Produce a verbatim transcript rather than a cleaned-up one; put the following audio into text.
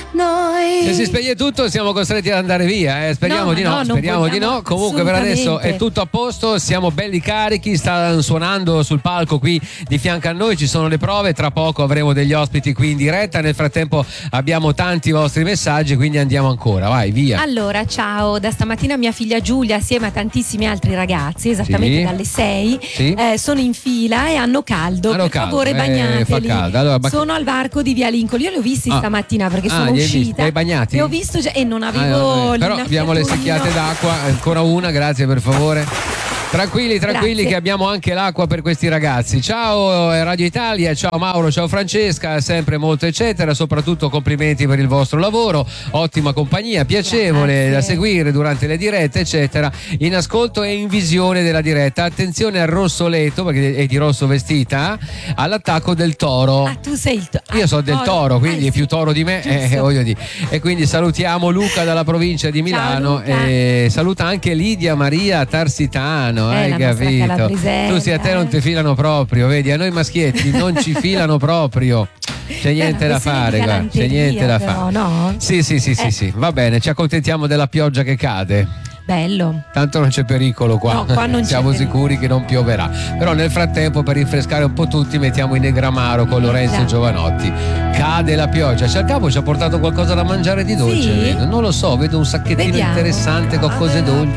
noi. Se si spegne tutto siamo costretti ad andare via, eh. speriamo No, di no, no, non speriamo di vogliamo no. Comunque per adesso è assolutamente. tutto a posto, siamo belli carichi, sta suonando sul palco qui di fianco a noi, ci sono le prove, tra poco avremo degli ospiti qui in diretta, nel frattempo abbiamo tanti vostri messaggi, quindi andiamo ancora, vai, via. Allora, ciao, da stamattina mia figlia Giulia assieme a tantissimi altri ragazzi, esattamente Sì. dalle sei, Sì. eh, sono in fila e hanno caldo. Hanno per caldo, favore eh, bagnateli. fa caldo. Allora, ba- Sono al varco di Via Lincoln. Io li ho visti Ah. stamattina perché Ah, sono li hai visti? uscita. Li hai bagnati? E ho visto già, e non Ah, avevo no, però abbiamo le l'innaffiaturino. secchiate d'acqua, ancora una, grazie per favore. Tranquilli, tranquilli Grazie. che abbiamo anche l'acqua per questi ragazzi. Ciao eh, Radio Italia, ciao Mauro, ciao Francesca, sempre molto eccetera, soprattutto complimenti per il vostro lavoro, ottima compagnia, piacevole Grazie. da seguire durante le dirette eccetera, in ascolto e in visione della diretta. Attenzione al rossoletto, perché è di rosso vestita, all'attacco del toro. Ah, tu sei il to- Io ah, so del toro, quindi Ah, è più sì. toro di me, eh, Giusto. voglio dire. E quindi salutiamo Luca dalla provincia di Milano Luca. e saluta anche Lidia Maria Tarsitano, Eh, hai la nostra capito? calabrisella, Tu sì, a te non eh. ti filano proprio, vedi, a noi maschietti non ci filano proprio. C'è niente Beh, da una questione fare, di guarda, c'è galanteria, niente da però, fare. no? Sì, sì, sì, sì, Eh. sì, va bene, ci accontentiamo della pioggia che cade. Bello. Tanto non c'è pericolo qua, No, qua non c'è siamo pericolo. sicuri che non pioverà. Però nel frattempo, per rinfrescare un po' tutti, mettiamo in Negramaro con Lorenzo Già. Giovanotti. Cade la pioggia. C'è il capo, ci ha portato qualcosa da mangiare di dolce, Sì? vedo. Non lo so, vedo un sacchettino Vediamo. interessante con cose dolci.